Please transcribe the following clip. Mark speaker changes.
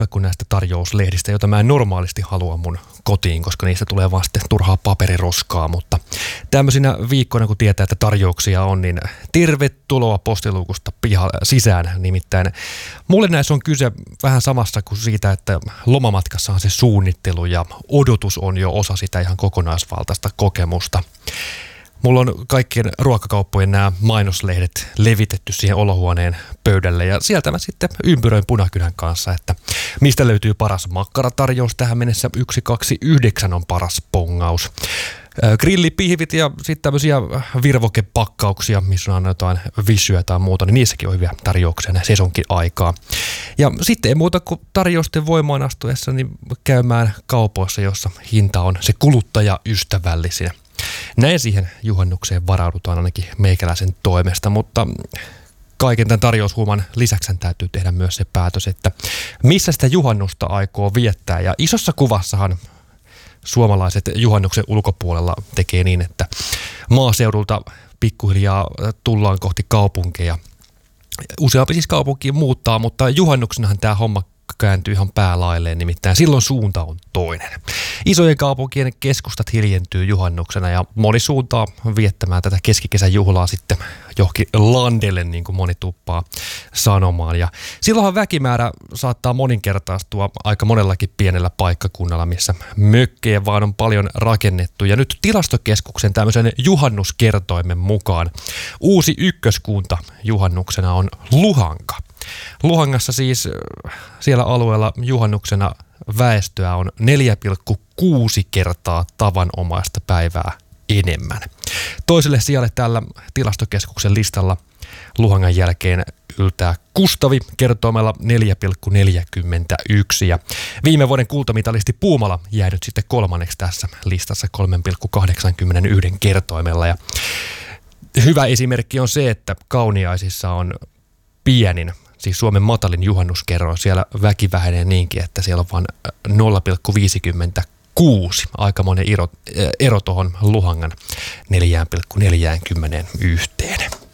Speaker 1: kuin näistä tarjouslehdistä, joita mä en normaalisti halua mun kotiin, koska niistä tulee vaan sitten turhaa paperiroskaa, mutta tämmöisinä viikkoina, kun tietää, että tarjouksia on, niin tervetuloa postiluukusta sisään. Nimittäin mulle näissä on kyse vähän samassa kuin siitä, että lomamatkassahan se suunnittelu ja odotus on jo osa sitä ihan kokonaisvaltaista kokemusta. Mulla on kaikkien ruokakauppojen nämä mainoslehdet levitetty siihen olohuoneen pöydälle ja sieltä mä sitten ympyröin punakynän kanssa, että mistä löytyy paras makkaratarjous tähän mennessä. 129 on paras pongaus. Grillipihvit ja sitten tämmöisiä virvokepakkauksia, missä on jotain visyä tai muuta, niin niissäkin on hyviä tarjouksia sesonkin aikaa. Ja sitten ei muuta kuin tarjousten voimaan astuessa niin käymään kaupoissa, jossa hinta on se kuluttajaystävällisin. Näin siihen juhannukseen varaudutaan ainakin meikäläisen toimesta, mutta kaiken tämän tarjoushuuman lisäksi täytyy tehdä myös se päätös, että missä sitä juhannusta aikoo viettää. Ja isossa kuvassahan suomalaiset juhannuksen ulkopuolella tekee niin, että maaseudulta pikkuhiljaa tullaan kohti kaupunkeja. Useampi siis kaupunkiin muuttaa, mutta juhannuksenahan tämä homma kääntyy ihan päälailleen, nimittäin silloin suunta on toinen. Isojen kaupunkien keskustat hiljentyy juhannuksena ja moni suuntaa viettämään tätä keskikesän juhlaa sitten johonkin landelle, niin kuin moni tuppaa sanomaan. Ja silloinhan väkimäärä saattaa moninkertaistua aika monellakin pienellä paikkakunnalla, missä mökkejä vaan on paljon rakennettu. Ja nyt Tilastokeskuksen tämmöisen juhannuskertoimen mukaan uusi ykköskunta juhannuksena on Luhanka. Luhangassa siis siellä alueella juhannuksena väestöä on 4,6 kertaa tavanomaista päivää enemmän. Toiselle sijalle tällä Tilastokeskuksen listalla Luhangan jälkeen yltää Kustavi kertoimella 4,41 ja viime vuoden kultamitalisti Puumala jäi nyt sitten kolmanneksi tässä listassa 3,81 kertoimella. Ja hyvä esimerkki on se, että Kauniaisissa on pienin, siis Suomen matalin juhannuskerroin. Siellä väki vähenee niinkin, että siellä on vain 0,56. Aikamoinen ero tuohon Luhangan 4,41.